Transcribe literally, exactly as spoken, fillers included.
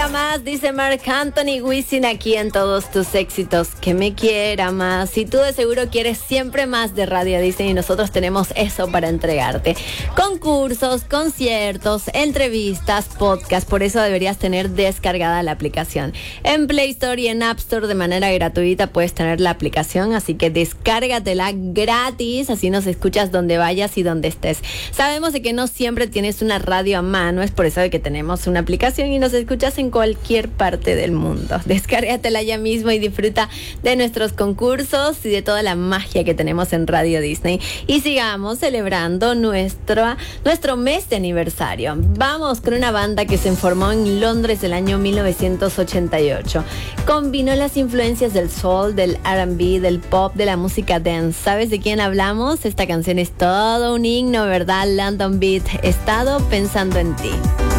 más, dice Marc Anthony Wisin aquí en todos tus éxitos. Que me quiera más. Si tú de seguro quieres siempre más de Radio Disney, y nosotros tenemos eso para entregarte. Concursos, conciertos, entrevistas, podcast. Por eso deberías tener descargada la aplicación. En Play Store y en App Store de manera gratuita puedes tener la aplicación, así que descárgatela gratis, así nos escuchas donde vayas y donde estés. Sabemos de que no siempre tienes una radio a mano, es por eso de que tenemos una aplicación y nos escuchas en cualquier parte del mundo. Descárgatela ya mismo y disfruta de nuestros concursos y de toda la magia que tenemos en Radio Disney. Y sigamos celebrando nuestro, nuestro mes de aniversario. Vamos con una banda que se formó en Londres el año mil novecientos ochenta y ocho. Combinó las influencias del soul, del R and B, del pop, de la música dance. ¿Sabes de quién hablamos? Esta canción es todo un himno, ¿verdad? London Beat, He estado pensando en ti.